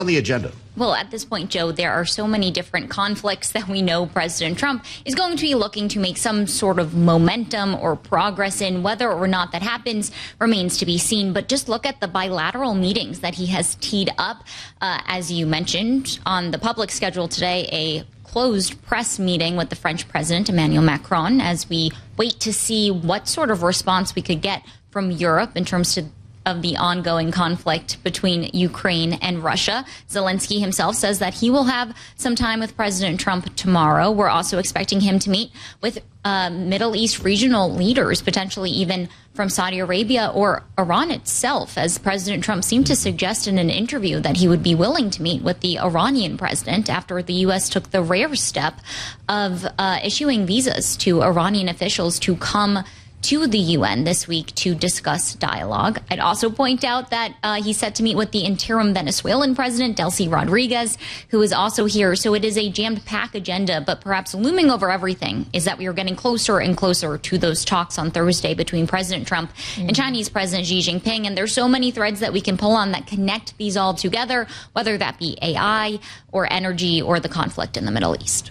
on the agenda? Well, at this point, Joe, there are so many different conflicts that we know President Trump is going to be looking to make some sort of momentum or progress in. Whether or not that happens remains to be seen. But just look at the bilateral meetings that he has teed up. As you mentioned, on the public schedule today, a closed press meeting with the French President Emmanuel Macron as we wait to see what sort of response we could get from Europe in terms of the ongoing conflict between Ukraine and Russia. Zelensky himself says that he will have some time with President Trump tomorrow. We're also expecting him to meet with Middle East regional leaders, potentially even from Saudi Arabia or Iran itself, as President Trump seemed to suggest in an interview that he would be willing to meet with the Iranian president after the U.S. took the rare step of issuing visas to Iranian officials to come to the UN this week to discuss dialogue. I'd also point out that he's set to meet with the interim Venezuelan president, Delcy Rodriguez, who is also here. So it is a jammed-packed agenda, but perhaps looming over everything is that we are getting closer and closer to those talks on Thursday between President Trump and Chinese President Xi Jinping. And there's so many threads that we can pull on that connect these all together, whether that be AI or energy or the conflict in the Middle East.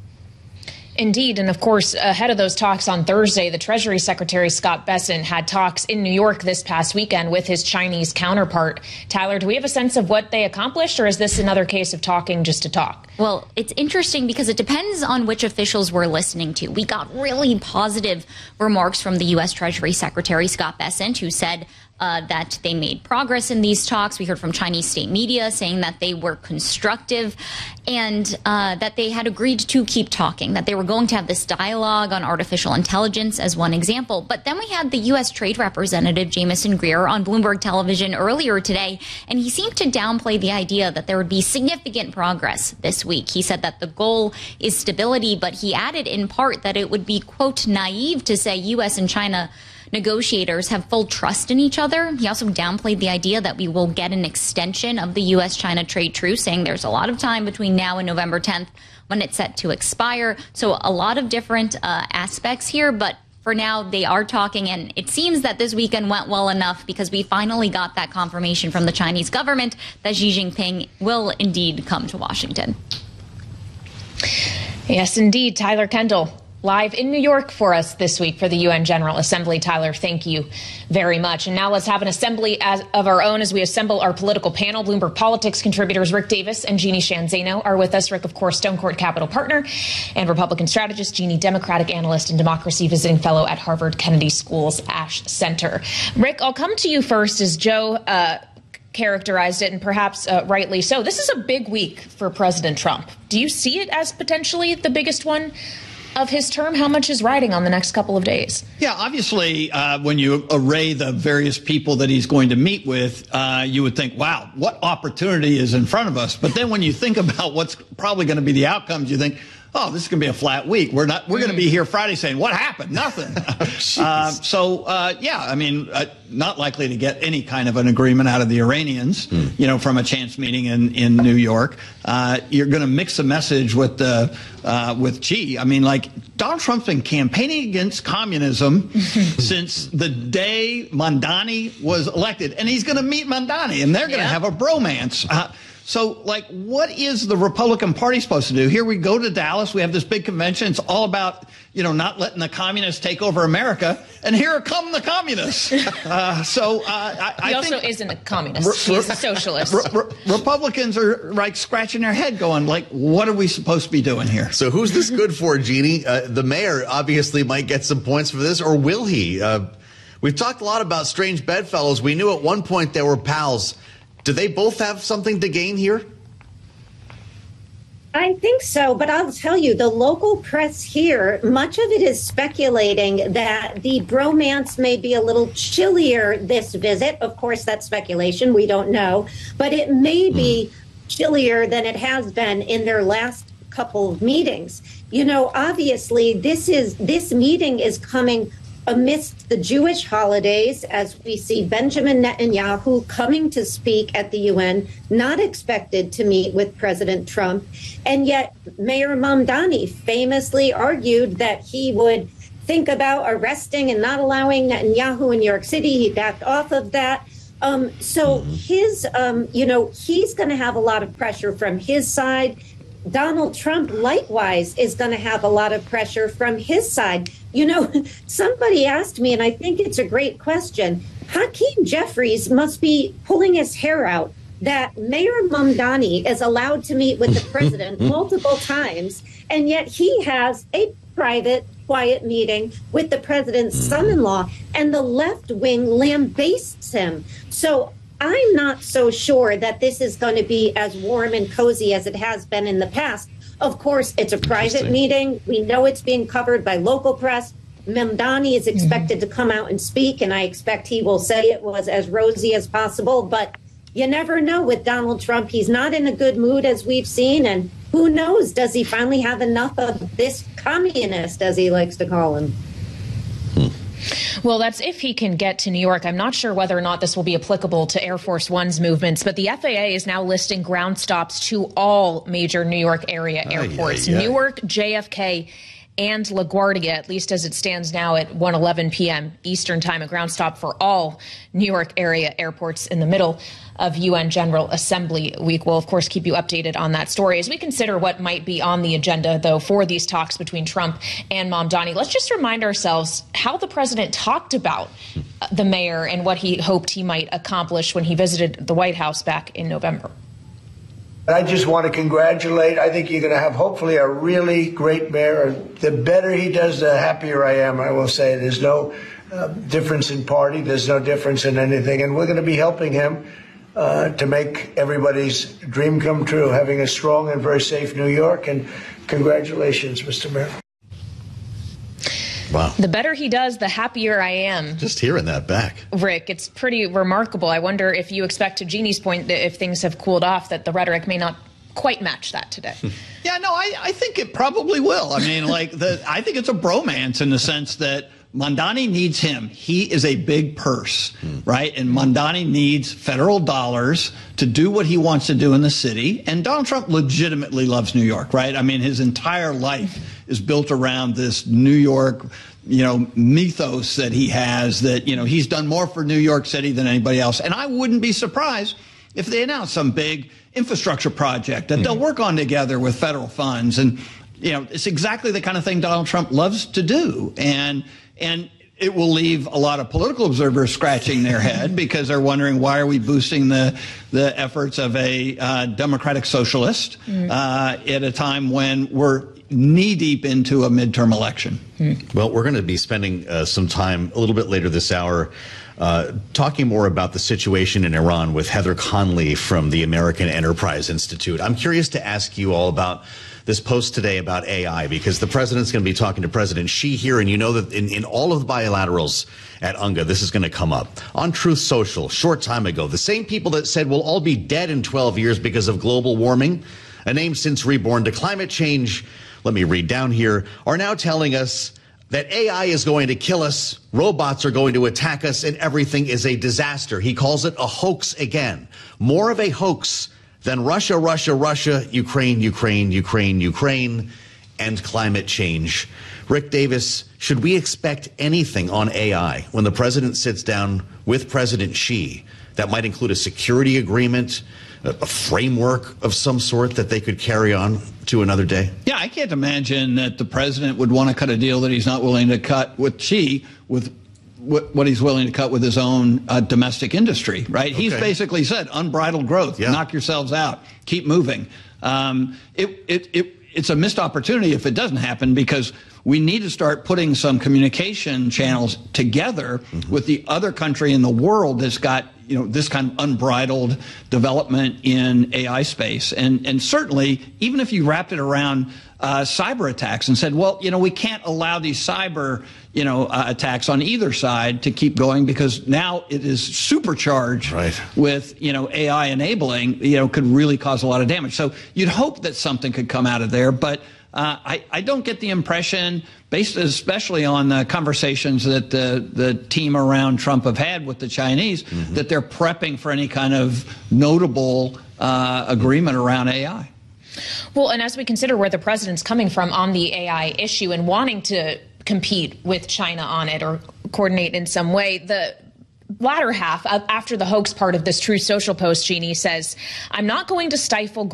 Indeed. And of course, ahead of those talks on Thursday, the Treasury Secretary Scott Bessent had talks in New York this past weekend with his Chinese counterpart. Tyler, do we have a sense of what they accomplished, or is this another case of talking just to talk? Well, it's interesting because it depends on which officials we're listening to. We got really positive remarks from the U.S. Treasury Secretary Scott Bessent, who said that they made progress in these talks. We heard from Chinese state media saying that they were constructive and that they had agreed to keep talking, that they were going to have this dialogue on artificial intelligence as one example. But then we had the U.S. Trade Representative Jamieson Greer on Bloomberg Television earlier today, and he seemed to downplay the idea that there would be significant progress this week. He said that the goal is stability, but he added in part that it would be, quote, naive to say U.S. and China negotiators have full trust in each other. He also downplayed the idea that we will get an extension of the U.S.-China trade truce, saying there's a lot of time between now and November 10th when it's set to expire. So a lot of different aspects here, but for now, they are talking, and it seems that this weekend went well enough because we finally got that confirmation from the Chinese government that Xi Jinping will indeed come to Washington. Yes, indeed. Tyler Kendall, live in New York for us this week for the UN General Assembly. Tyler, thank you very much. And now let's have an assembly of our own as we assemble our political panel. Bloomberg Politics contributors Rick Davis and Jeannie Sheehan Zaino are with us. Rick, of course, Stone Court Capital partner and Republican strategist. Jeannie, Democratic analyst and democracy visiting fellow at Harvard Kennedy School's Ash Center. Rick, I'll come to you first as Joe characterized it, and perhaps rightly so. This is a big week for President Trump. Do you see it as potentially the biggest one of his term? How much is riding on the next couple of days? Yeah, obviously, when you array the various people that he's going to meet with, you would think, wow, what opportunity is in front of us? But then when you think about what's probably going to be the outcomes, you think, oh, this is going to be a flat week. We're going to be here Friday saying, what happened? Nothing. Yeah, I mean, not likely to get any kind of an agreement out of the Iranians, you know, from a chance meeting in New York. You're going to mix a message with Xi. I mean, like, Donald Trump's been campaigning against communism since the day Mamdani was elected, and he's going to meet Mamdani, and they're going to have a bromance. So, like, what is the Republican Party supposed to do? Here we go to Dallas. We have this big convention. It's all about, you know, not letting the communists take over America. And here come the communists. He also isn't a communist. He's a socialist. Republicans are, like, scratching their head going, like, what are we supposed to be doing here? So who's this good for, Jeannie? The mayor obviously might get some points for this, or will he? We've talked a lot about strange bedfellows. We knew at one point they were pals. Do they both have something to gain here? I think so, but I'll tell you, the local press here, much of it is speculating that the bromance may be a little chillier this visit. Of course, that's speculation. We don't know. But it may be chillier than it has been in their last couple of meetings. You know, obviously, this meeting is coming amidst the Jewish holidays, as we see Benjamin Netanyahu coming to speak at the UN, not expected to meet with President Trump. And yet Mayor Mamdani famously argued that he would think about arresting and not allowing Netanyahu in New York City. He backed off of that. So his, he's going to have a lot of pressure from his side. Donald Trump, likewise, is going to have a lot of pressure from his side. Somebody asked me, and I think it's a great question, Hakeem Jeffries must be pulling his hair out that Mayor Mamdani is allowed to meet with the president multiple times, and yet he has a private, quiet meeting with the president's son-in-law, and the left wing lambastes him. So I'm not so sure that this is going to be as warm and cozy as it has been in the past. Of course, it's a private meeting. We know it's being covered by local press. Mamdani is expected to come out and speak, and I expect he will say it was as rosy as possible. But you never know with Donald Trump. He's not in a good mood, as we've seen. And who knows, does he finally have enough of this communist, as he likes to call him? Well, that's if he can get to New York. I'm not sure whether or not this will be applicable to Air Force One's movements, but the FAA is now listing ground stops to all major New York area airports. Newark, JFK, and LaGuardia, at least as it stands now at 1:11 p.m. Eastern Time, a ground stop for all New York area airports in the middle of UN General Assembly Week. We'll, of course, keep you updated on that story. As we consider what might be on the agenda, though, for these talks between Trump and Mamdani, let's just remind ourselves how the president talked about the mayor and what he hoped he might accomplish when he visited the White House back in November. I just want to congratulate. I think you're going to have hopefully a really great mayor. The better he does, the happier I am. I will say there's no difference in party. There's no difference in anything. And we're going to be helping him to make everybody's dream come true, having a strong and very safe New York. And congratulations, Mr. Mayor. Wow. The better he does, the happier I am. Just hearing that back. Rick, it's pretty remarkable. I wonder if you expect, to Jeannie's point, that if things have cooled off, that the rhetoric may not quite match that today. Yeah, no, I think it probably will. I mean, I think it's a bromance in the sense that Mamdani needs him. He is a big purse, right? And Mamdani needs federal dollars to do what he wants to do in the city. And Donald Trump legitimately loves New York, right? I mean, his entire life is built around this New York, mythos that he has, that, he's done more for New York City than anybody else. And I wouldn't be surprised if they announce some big infrastructure project that they'll work on together with federal funds. And, it's exactly the kind of thing Donald Trump loves to do. And it will leave a lot of political observers scratching their head because they're wondering, why are we boosting the efforts of a democratic socialist at a time when we're knee-deep into a midterm election? Well, we're going to be spending some time a little bit later this hour talking more about the situation in Iran with Heather Conley from the American Enterprise Institute. I'm curious to ask you all about this post today about AI, because the president's going to be talking to President Xi here, and you know that in all of the bilaterals at UNGA, this is going to come up. On Truth Social, short time ago, the same people that said we'll all be dead in 12 years because of global warming, a name since reborn to climate change, let me read down here, are now telling us that AI is going to kill us, robots are going to attack us, and everything is a disaster. He calls it a hoax again. More of a hoax than Russia, Russia, Russia, Ukraine, Ukraine, Ukraine, Ukraine, and climate change. Rick Davis, should we expect anything on AI when the president sits down with President Xi that might include a security agreement, a framework of some sort that they could carry on to another day? Yeah, I can't imagine that the president would want to cut a deal that he's not willing to cut with Xi with what he's willing to cut with his own domestic industry, right? Okay. He's basically said unbridled growth, knock yourselves out, keep moving. It's a missed opportunity if it doesn't happen, because we need to start putting some communication channels together with the other country in the world that's got this kind of unbridled development in AI space. And certainly, even if you wrapped it around cyber attacks and said, well, we can't allow these cyber, attacks on either side to keep going, because now it is supercharged with, AI enabling, could really cause a lot of damage. So you'd hope that something could come out of there. But I don't get the impression, based especially on the conversations that the team around Trump have had with the Chinese, that they're prepping for any kind of notable agreement around AI. Well, and as we consider where the president's coming from on the AI issue and wanting to compete with China on it or coordinate in some way, the latter half, after the hoax part of this Truth Social post, Jeannie says, I'm not going to stifle